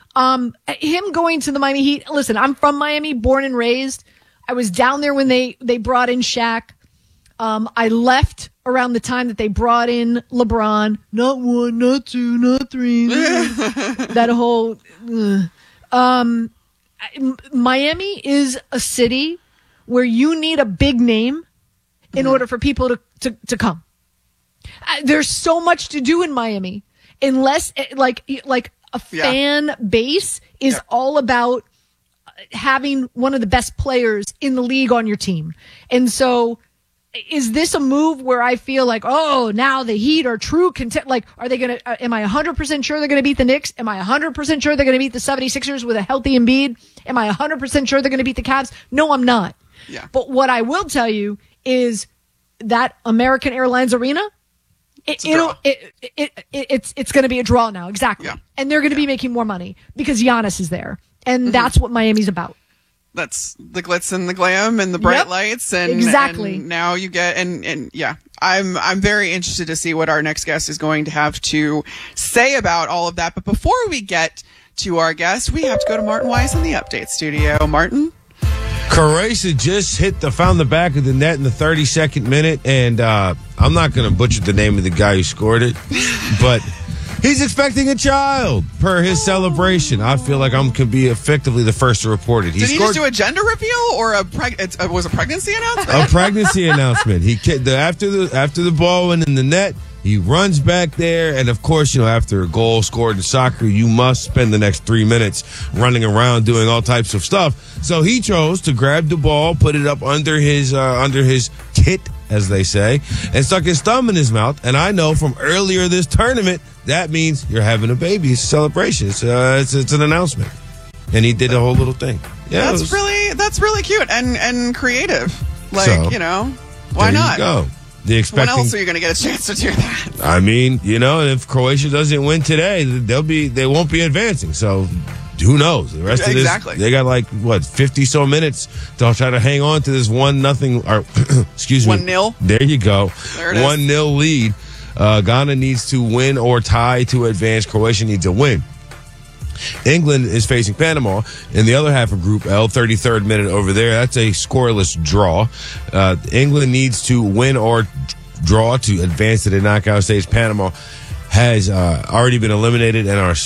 Him going to the Miami Heat. Listen, I'm from Miami, born and raised. I was down there when they brought in Shaq. I left around the time that they brought in LeBron. Not one, not two, not three. That whole, Miami is a city where you need a big name in order for people to come. There's so much to do in Miami, unless like a fan base is all about having one of the best players in the league on your team. And so is this a move where I feel like, oh, now the Heat are true content? Like, are they going to, am I 100% sure they're going to beat the Knicks? Am I 100% sure they're going to beat the 76ers with a healthy Embiid? Am I 100% sure they're going to beat the Cavs? No, I'm not. Yeah. But what I will tell you is that American Airlines Arena, it's going to be a draw now. Exactly. Yeah. And they're going to be making more money because Giannis is there. And that's what Miami's about. That's the glitz and the glam and the bright lights. And exactly. And now you get, I'm very interested to see what our next guest is going to have to say about all of that. But before we get to our guest, we have to go to Martin Weiss in the update studio. Martin? Croatia just found the back of the net in the 32nd minute, and I'm not going to butcher the name of the guy who scored it, but he's expecting a child per his celebration. I feel like I could be effectively the first to report it. Did he just do a gender reveal or was a pregnancy announcement? A pregnancy announcement. After the ball went in the net, he runs back there, and of course, after a goal scored in soccer, you must spend the next 3 minutes running around doing all types of stuff. So he chose to grab the ball, put it up under his tit, as they say, and stuck his thumb in his mouth. And I know from earlier this tournament, that means you're having a baby. It's a celebration. It's an announcement. And he did the whole little thing. Yeah, that's really cute and creative. Why not? There you go. When else are you going to get a chance to do that? I mean, if Croatia doesn't win today, they won't be advancing. So who knows? The rest of this, they got 50 so minutes to try to hang on to this 1-0 or excuse me, 1-0. There you go. There it is. 1-0 lead. Ghana needs to win or tie to advance. Croatia needs a win. England is facing Panama in the other half of Group L, 33rd minute over there. That's a scoreless draw. England needs to win or draw to advance to the knockout stage. Panama has already been eliminated and we're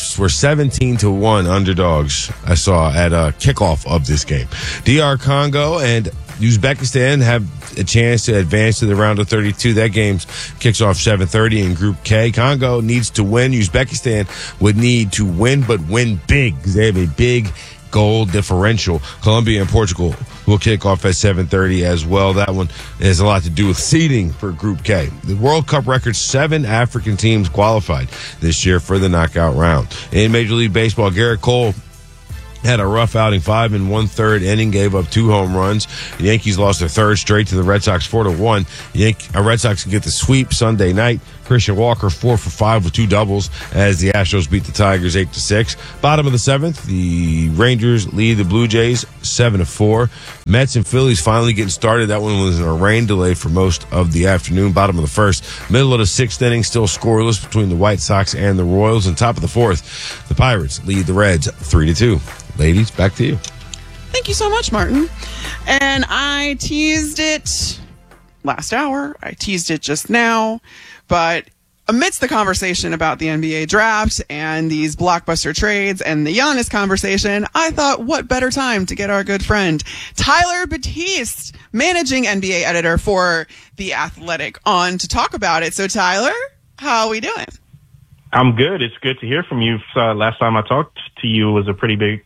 17-1 underdogs, I saw, at kickoff of this game. DR Congo and Uzbekistan have a chance to advance to the round of 32. That game kicks off 7:30 in Group K. Congo needs to win. Uzbekistan would need to win, but win big because they have a big goal differential. Colombia and Portugal will kick off at 7:30 as well. That one has a lot to do with seeding for Group K. The World Cup record, 7 African teams qualified this year for the knockout round. In Major League Baseball, Garrett Cole had a rough outing, 5 1/3 inning, gave up 2 home runs. The Yankees lost their third straight to the Red Sox 4-1. Red Sox can get the sweep Sunday night. Christian Walker 4 for 5 with 2 doubles as the Astros beat the Tigers 8-6. Bottom of the 7th, the Rangers lead the Blue Jays 7-4. Mets and Phillies finally getting started. That one was in a rain delay for most of the afternoon. Bottom of the 1st, middle of the 6th inning, still scoreless between the White Sox and the Royals. And top of the 4th, the Pirates lead the Reds 3-2. Ladies, back to you. Thank you so much, Martin. And I teased it last hour. I teased it just now. But amidst the conversation about the NBA draft and these blockbuster trades and the Giannis conversation, I thought, what better time to get our good friend Tyler Batiste, managing NBA editor for The Athletic, on to talk about it. So, Tyler, how are we doing? I'm good. It's good to hear from you. Last time I talked to you was a pretty big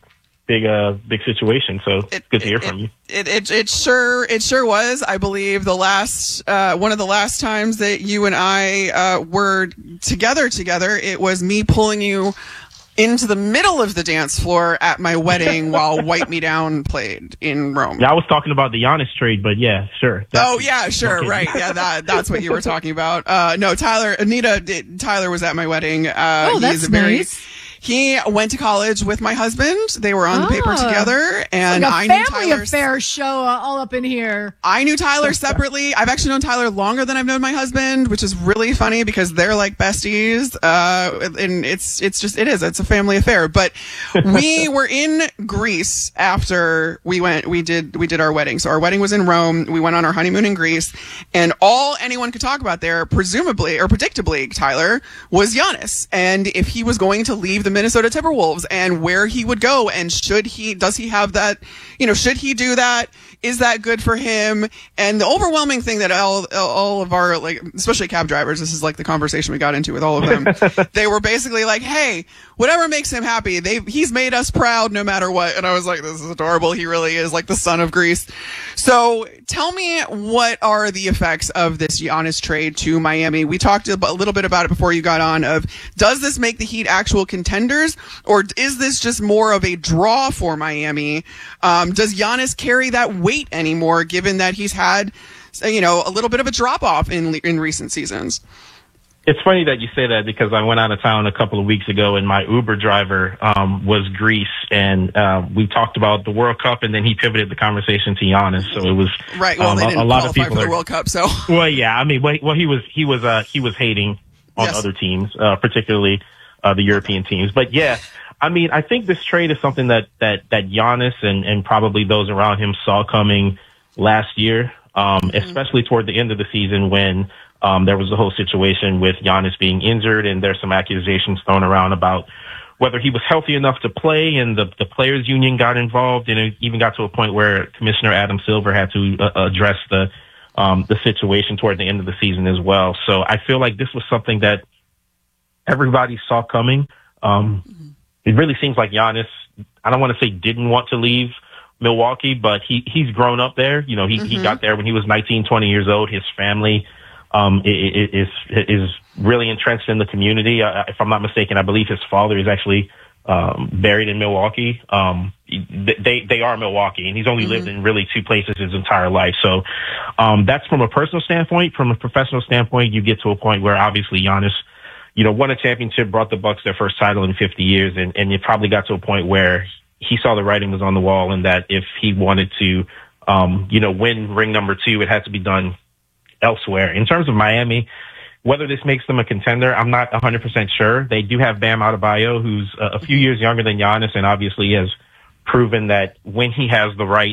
situation. So it's good to hear from you. It sure was. I believe the last one of the last times that you and I were together, it was me pulling you into the middle of the dance floor at my wedding while Wipe Me Down played in Rome. Yeah, I was talking about the Giannis trade, but yeah, sure. Sure, right. Yeah, that's what you were talking about. No, Tyler was at my wedding. That's nice. He went to college with my husband. They were on the paper together, and like I knew family affair show all up in here. I knew Tyler separately. I've actually known Tyler longer than I've known my husband, which is really funny because they're like besties. And it's a family affair. But we were in Greece after we did our wedding. So our wedding was in Rome. We went on our honeymoon in Greece, and all anyone could talk about there, presumably or predictably, Tyler, was Giannis, and if he was going to leave the Minnesota Timberwolves and where he would go, and should he do that? Is that good for him? And the overwhelming thing that all of our, like, especially cab drivers, this is like the conversation we got into with all of them. They were basically like, hey, whatever makes him happy, he's made us proud no matter what. And I was like, this is adorable. He really is like the son of Greece. So tell me, what are the effects of this Giannis trade to Miami? We talked a little bit about it before you got on, of does this make the Heat actual contenders, or is this just more of a draw for Miami? Does Giannis carry that weight anymore, given that he's had, a little bit of a drop off in recent seasons? It's funny that you say that, because I went out of town a couple of weeks ago, and my Uber driver was Greece, and we talked about the World Cup, and then he pivoted the conversation to Giannis. So it was right. Well, they didn't a lot qualify of people for the World Cup. So yeah, I mean, he was hating on other teams, particularly the European teams. But yeah, I mean, I think this trade is something that Giannis and probably those around him saw coming last year, especially toward the end of the season when there was the whole situation with Giannis being injured, and there's some accusations thrown around about whether he was healthy enough to play, and the players union got involved, and it even got to a point where Commissioner Adam Silver had to address the situation toward the end of the season as well. So I feel like this was something that everybody saw coming. It really seems like Giannis, I don't want to say didn't want to leave Milwaukee, but he's grown up there. He got there when he was 19, 20 years old. His family is really entrenched in the community. If I'm not mistaken, I believe his father is actually buried in Milwaukee. They are Milwaukee, and he's only lived in really 2 places his entire life. So that's from a personal standpoint. From a professional standpoint, you get to a point where obviously Giannis, won a championship, brought the Bucks their first title in 50 years, and it probably got to a point where he saw the writing was on the wall, and that if he wanted to, win ring number 2, it had to be done elsewhere. In terms of Miami, whether this makes them a contender, I'm not 100% sure. They do have Bam Adebayo, who's a few years younger than Giannis, and obviously has proven that when he has the right,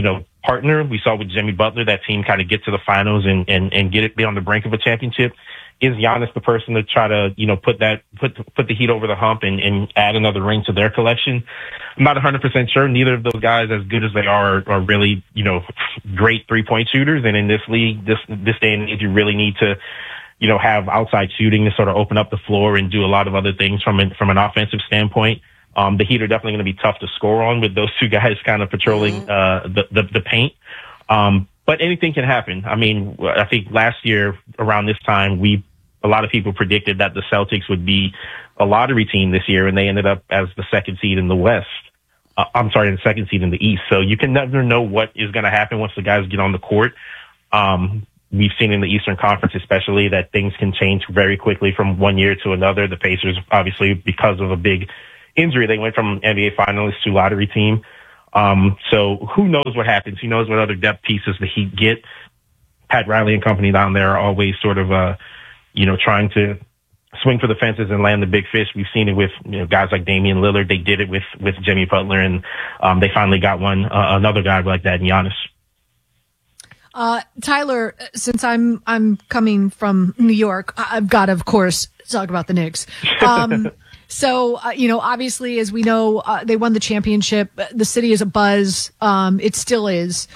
partner, we saw with Jimmy Butler, that team kind of get to the finals and be on the brink of a championship. is Giannis the person to try to, put the Heat over the hump and add another ring to their collection? I'm not 100% sure. Neither of those guys, as good as they are really, great 3-point shooters. And in this league, this day and age, you really need to, have outside shooting to sort of open up the floor and do a lot of other things from an offensive standpoint. The Heat are definitely going to be tough to score on with those two guys kind of patrolling the paint. But anything can happen. I mean, I think last year around this time, a lot of people predicted that the Celtics would be a lottery team this year, and they ended up as the second seed in the West. The second seed in the East. So you can never know what is going to happen once the guys get on the court. We've seen in the Eastern Conference especially that things can change very quickly from one year to another. The Pacers, obviously, because of a big injury, they went from NBA finalist to lottery team. So who knows what happens? Who knows what other depth pieces the Heat get? Pat Riley and company down there are always sort of, trying to swing for the fences and land the big fish. We've seen it with guys like Damian Lillard. They did it with Jimmy Butler, and they finally got another guy like that in Giannis. Tyler, since I'm coming from New York, I've got to, of course, talk about the Knicks. So, obviously, as we know, they won the championship. The city is abuzz. It still is.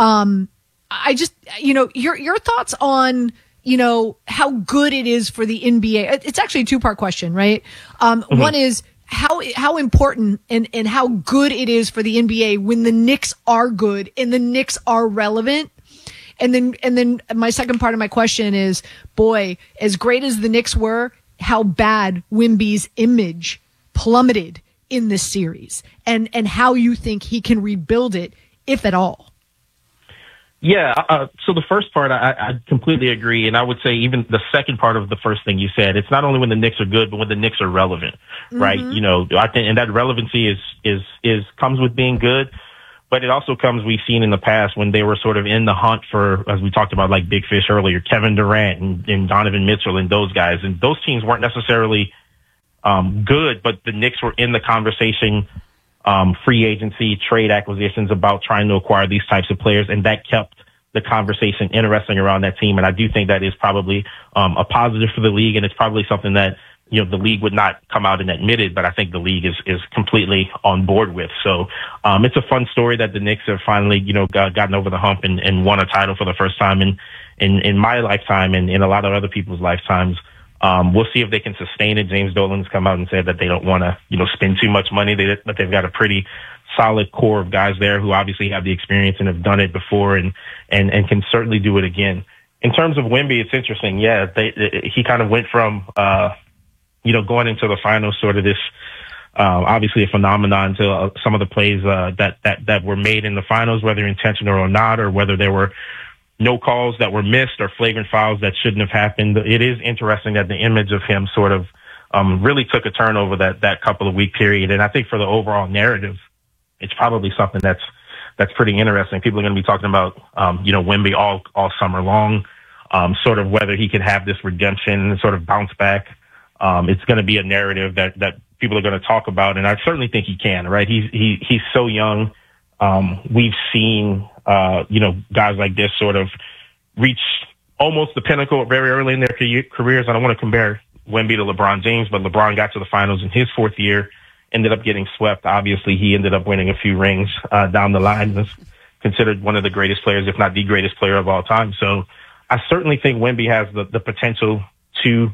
I just, your thoughts on, how good it is for the NBA. It's actually a two-part question, right? One is how important and how good it is for the NBA when the Knicks are good and the Knicks are relevant. And then my second part of my question is, boy, as great as the Knicks were, how bad Wemby's image plummeted in this series, and how you think he can rebuild it, if at all. Yeah. So the first part, I completely agree. And I would say even the second part of the first thing you said, it's not only when the Knicks are good, but when the Knicks are relevant, right? I think, and that relevancy comes with being good. But it also comes, we've seen in the past when they were sort of in the hunt for, as we talked about, like Big Fish earlier, Kevin Durant and Donovan Mitchell and those guys. And those teams weren't necessarily good, but the Knicks were in the conversation, free agency, trade acquisitions about trying to acquire these types of players. And that kept the conversation interesting around that team. And I do think that is probably a positive for the league. And it's probably something that the league would not come out and admit it, but I think the league is completely on board with. So, it's a fun story that the Knicks have finally, gotten over the hump and won a title for the first time in my lifetime and in a lot of other people's lifetimes. We'll see if they can sustain it. James Dolan's come out and said that they don't want to, spend too much money, but they've got a pretty solid core of guys there who obviously have the experience and have done it before and can certainly do it again. In terms of Wemby, it's interesting. Yeah, he kind of went from, going into the finals, sort of this, obviously a phenomenon to some of the plays that were made in the finals, whether intentional or not, or whether there were no calls that were missed or flagrant fouls that shouldn't have happened. It is interesting that the image of him sort of really took a turn over that couple of week period. And I think for the overall narrative, it's probably something that's pretty interesting. People are going to be talking about, Wemby all summer long, sort of whether he can have this redemption and sort of bounce back. It's going to be a narrative that people are going to talk about, and I certainly think he can. Right? He's so young. We've seen guys like this sort of reach almost the pinnacle very early in their careers. I don't want to compare Wemby to LeBron James, but LeBron got to the finals in his fourth year, ended up getting swept. Obviously, he ended up winning a few rings down the line. Was considered one of the greatest players, if not the greatest player of all time. So I certainly think Wemby has the potential to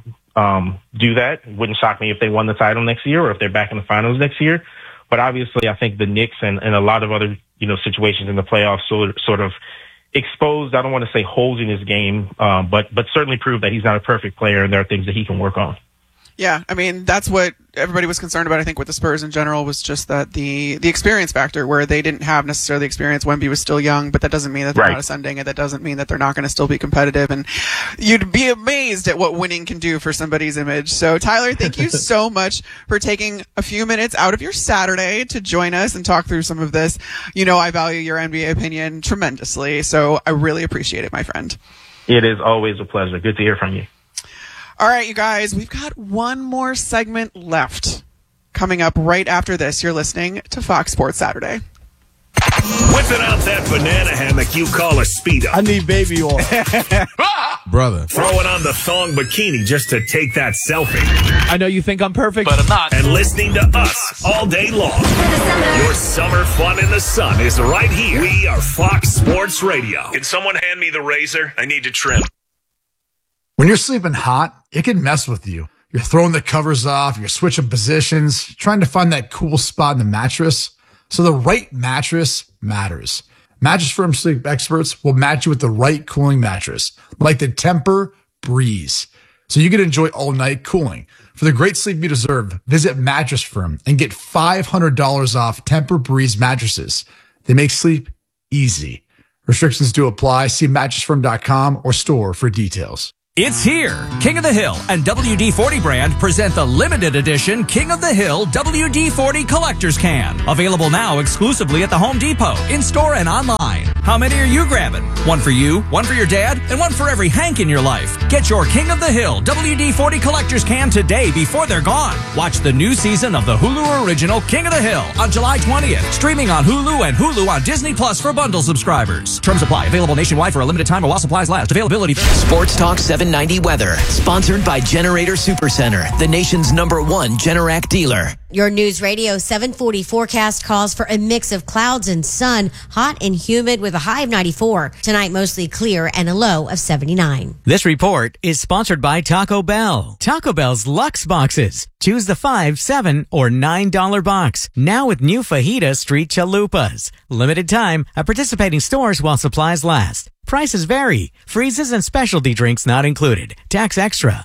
do that. It wouldn't shock me if they won the title next year or if they're back in the finals next year. But obviously, I think the Knicks and a lot of other, situations in the playoffs sort of exposed, I don't want to say holes in his game, but certainly proved that he's not a perfect player and there are things that he can work on. Yeah, I mean, that's what everybody was concerned about, I think, with the Spurs in general, was just that the experience factor, where they didn't have necessarily the experience. Wemby was still young, but that doesn't mean that they're not ascending, and that doesn't mean that they're not going to still be competitive. And you'd be amazed at what winning can do for somebody's image. So, Tyler, thank you so much for taking a few minutes out of your Saturday to join us and talk through some of this. I value your NBA opinion tremendously, so I really appreciate it, my friend. It is always a pleasure. Good to hear from you. All right, you guys, we've got one more segment left coming up right after this. You're listening to Fox Sports Saturday. Whipping out that banana hammock you call a Speedo. I need baby oil. Brother. Throwing on the thong bikini just to take that selfie. I know you think I'm perfect, but I'm not. And listening to us all day long. Your summer fun in the sun is right here. We are Fox Sports Radio. Can someone hand me the razor? I need to trim. When you're sleeping hot, it can mess with you. You're throwing the covers off, you're switching positions, trying to find that cool spot in the mattress. So the right mattress matters. Mattress Firm sleep experts will match you with the right cooling mattress, like the Tempur Breeze, so you can enjoy all night cooling. For the great sleep you deserve, visit Mattress Firm and get $500 off Tempur Breeze mattresses. They make sleep easy. Restrictions do apply. See mattressfirm.com or store for details. It's here. King of the Hill and WD-40 brand present the limited edition King of the Hill WD-40 Collector's Can. Available now exclusively at the Home Depot, in-store and online. How many are you grabbing? One for you, one for your dad, and one for every Hank in your life. Get your King of the Hill WD-40 Collector's Can today before they're gone. Watch the new season of the Hulu original King of the Hill on July 20th. Streaming on Hulu and Hulu on Disney Plus for bundle subscribers. Terms apply. Available nationwide for a limited time or while supplies last. Availability. Sports Talk 790 weather. Sponsored by Generator Supercenter, the nation's #1 Generac dealer. Your News Radio 740 forecast calls for a mix of clouds and sun, hot and humid with a high of 94. Tonight, mostly clear and a low of 79. This report is sponsored by Taco Bell. Taco Bell's Luxe Boxes. Choose the $5, $7, or $9 box. Now with new Fajita Street Chalupas. Limited time at participating stores while supplies last. Prices vary. Freezes and specialty drinks not included. Tax extra.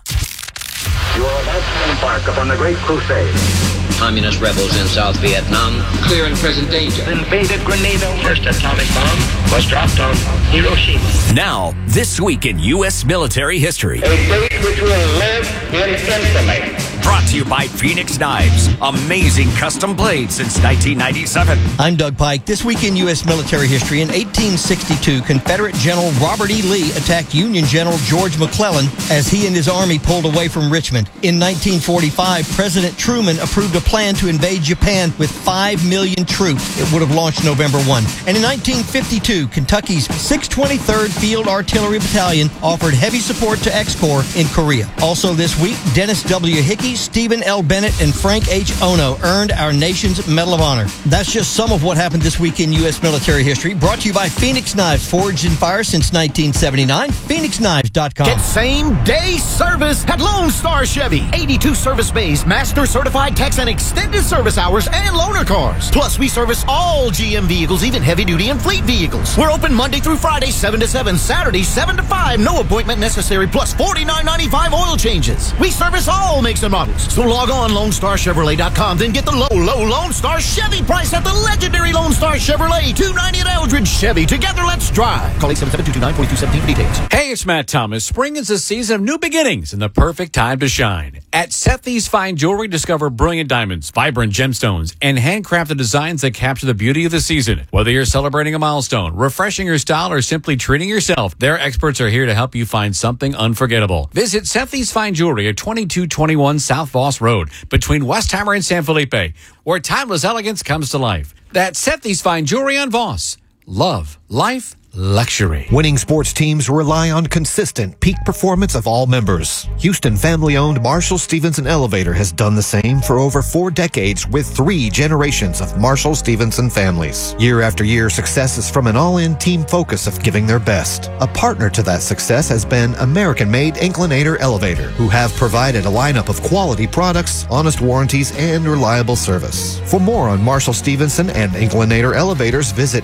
You are about to embark upon the Great Crusade. Communist rebels in South Vietnam, clear and present danger. Invaded Grenada. First atomic bomb was dropped on Hiroshima. Now, this week in U.S. military history. A date which will live in infamy. Brought to you by Phoenix Knives. Amazing custom blades since 1997. I'm Doug Pike. This week in U.S. military history, in 1862, Confederate General Robert E. Lee attacked Union General George McClellan as he and his army pulled away from Richmond. In 1945, President Truman approved a plan to invade Japan with 5 million troops. It would have launched November 1. And in 1952, Kentucky's 623rd Field Artillery Battalion offered heavy support to X-Corps in Korea. Also this week, Dennis W. Hickey, Stephen L. Bennett, and Frank H. Ono earned our nation's Medal of Honor. That's just some of what happened this week in U.S. military history. Brought to you by Phoenix Knives, forged in fire since 1979. PhoenixKnives.com. Get same-day service at Lone Star Chevy. 82 service bays, master certified techs, and extended service hours and loaner cars. Plus, we service all GM vehicles, even heavy-duty and fleet vehicles. We're open Monday through Friday, 7 to 7, Saturday, 7 to 5. No appointment necessary, plus $49.95 oil changes. We service all makes and models. So log on LoneStarChevrolet.com, then get the low Lone Star Chevy price at the legendary Lone Star Chevrolet, 290 at Eldridge Chevy. Together, let's drive. Call 877-229-4217 for details. Hey, it's Matt Thomas. Spring is a season of new beginnings and the perfect time to shine. At Sethies Fine Jewelry, discover brilliant diamonds, vibrant gemstones, and handcrafted designs that capture the beauty of the season. Whether you're celebrating a milestone, refreshing your style, or simply treating yourself, their experts are here to help you find something unforgettable. Visit Sethies Fine Jewelry at 2221 South Voss Road, between Westheimer and San Felipe, where timeless elegance comes to life. That's Sethies Fine Jewelry on Voss. Love, life, luxury. Winning sports teams rely on consistent peak performance of all members. Houston family-owned Marshall Stevenson Elevator has done the same for over 4 decades with 3 generations of Marshall Stevenson families. Year after year, success is from an all-in team focus of giving their best. A partner to that success has been American-made Inclinator Elevator, who have provided a lineup of quality products, honest warranties, and reliable service. For more on Marshall Stevenson and Inclinator Elevators, visit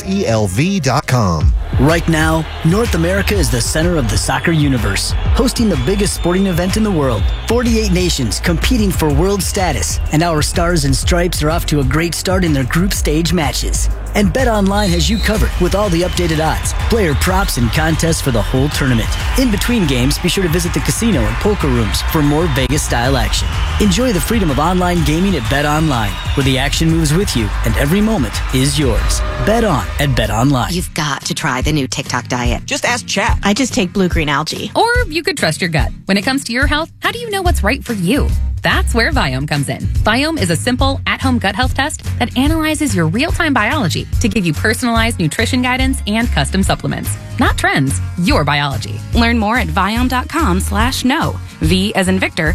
mselv.com. Right now, North America is the center of the soccer universe, hosting the biggest sporting event in the world. 48 nations competing for world status, and our Stars and Stripes are off to a great start in their group stage matches. And BetOnline has you covered with all the updated odds, player props, and contests for the whole tournament. In between games, be sure to visit the casino and poker rooms for more Vegas-style action. Enjoy the freedom of online gaming at BetOnline, where the action moves with you and every moment is yours. Bet on at BetOnline. You've got to try the new TikTok diet. Just ask chat. I just take blue-green algae. Or you could trust your gut. When it comes to your health, how do you know what's right for you? That's where Viome comes in. Viome is a simple, at-home gut health test that analyzes your real-time biology to give you personalized nutrition guidance and custom supplements. Not trends, your biology. Learn more at Viome.com/know. V as in Victor,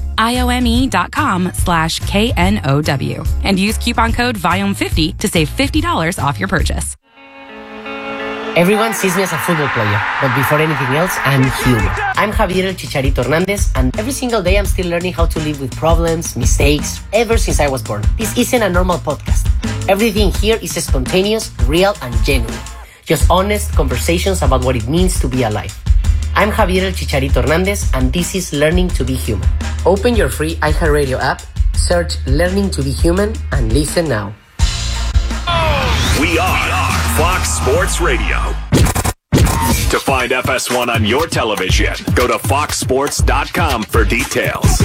IOME.com/KNOW. And use coupon code VIOME50 to save $50 off your purchase. Everyone sees me as a football player, but before anything else, I'm human. I'm Javier El Chicharito Hernandez, and every single day I'm still learning how to live with problems, mistakes, ever since I was born. This isn't a normal podcast. Everything here is spontaneous, real, and genuine. Just honest conversations about what it means to be alive. I'm Javier El Chicharito Hernandez, and this is Learning to be Human. Open your free iHeartRadio app, search Learning to be Human, and listen now. We are Fox Sports Radio. To find FS1 on your television, go to foxsports.com for details.